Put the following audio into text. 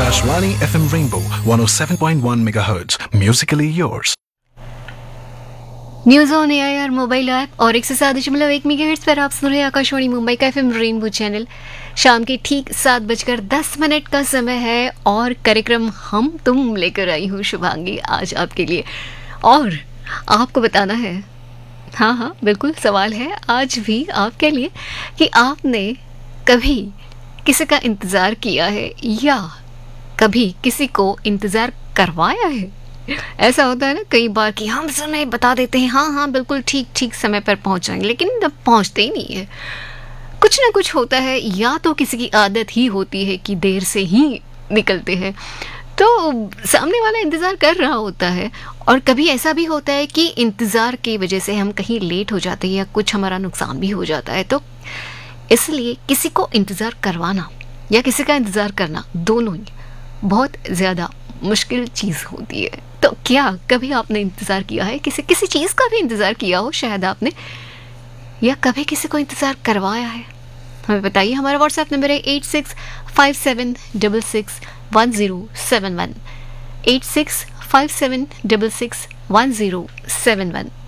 Akashvani FM Rainbow 107.1 MHz. Musically yours. News on AIR mobile app और 107.1 megahertz पर आप सुन रहे हैं आकाशवाणी मुंबई का एफएम रेनबो चैनल। शाम के ठीक 7:10 का समय है और कार्यक्रम हम तुम लेकर आई हूँ शुभांगी आज आपके लिए। और आपको बताना है, हाँ बिल्कुल, सवाल है आज भी आपके लिए कि आपने कभी किसी का इंतज़ार किया है या कभी किसी को इंतज़ार करवाया है। ऐसा होता है ना कई बार कि हम समय बता देते हैं, हाँ बिल्कुल ठीक समय पर पहुंच जाएंगे, लेकिन जब पहुंचते ही नहीं है। कुछ ना कुछ होता है, या तो किसी की आदत ही होती है कि देर से ही निकलते हैं, तो सामने वाला इंतज़ार कर रहा होता है। और कभी ऐसा भी होता है कि इंतज़ार की वजह से हम कहीं लेट हो जाते हैं या कुछ हमारा नुकसान भी हो जाता है। तो इसलिए किसी को इंतज़ार करवाना या किसी का इंतज़ार करना, दोनों ही बहुत ज़्यादा मुश्किल चीज़ होती है। तो क्या कभी आपने इंतज़ार किया है, किसी चीज़ का भी इंतज़ार किया हो शायद आपने, या कभी किसी को इंतज़ार करवाया है? हमें बताइए। हमारा व्हाट्सएप नंबर है 8657661071, 8657661071।